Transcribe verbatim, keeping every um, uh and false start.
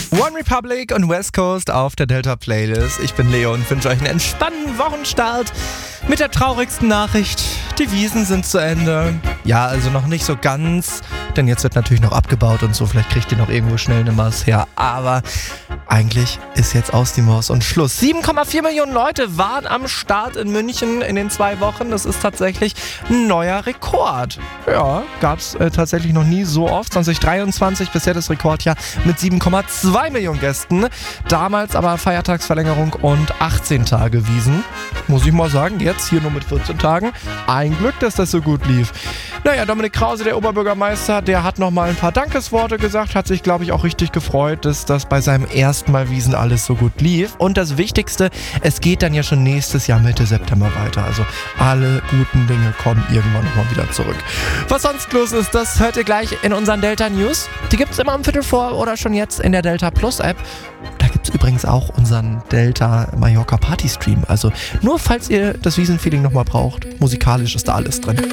One Republic und West Coast auf der Delta Playlist. Ich bin Leo und wünsche euch einen entspannten Wochenstart mit der traurigsten Nachricht. Die Wiesn sind zu Ende. Ja, also noch nicht so ganz, denn jetzt wird natürlich noch abgebaut und so. Vielleicht kriegt ihr noch irgendwo schnell eine Maus her. Aber eigentlich ist jetzt aus die Maus und Schluss. sieben Komma vier Millionen Leute waren am Start in München in den zwei Wochen. Das ist tatsächlich ein neuer Rekord. Ja, gab es äh, tatsächlich noch nie so oft. zwanzig dreiundzwanzig bisher das Rekordjahr mit sieben Komma zwei Millionen Gästen. Damals aber Feiertagsverlängerung und achtzehn Tage Wiesn. Muss ich mal sagen, jetzt hier nur mit vierzehn Tagen. Ein Glück, dass das so gut lief. Naja, Dominik Krause, der Oberbürgermeister, der hat nochmal ein paar Dankesworte gesagt, hat sich, glaube ich, auch richtig gefreut, dass das bei seinem ersten Mal Wiesn alles so gut lief. Und das Wichtigste, es geht dann ja schon nächstes Jahr Mitte September weiter. Also alle guten Dinge kommen irgendwann nochmal wieder zurück. Was sonst los ist, das hört ihr gleich in unseren Delta News. Die gibt es immer um Viertel vor oder schon jetzt in der Delta Plus App. Da gibt es übrigens auch unseren Delta Mallorca Party Stream. Also nur falls ihr das Wiesn-Feeling nochmal braucht, musikalisch ist da alles drin.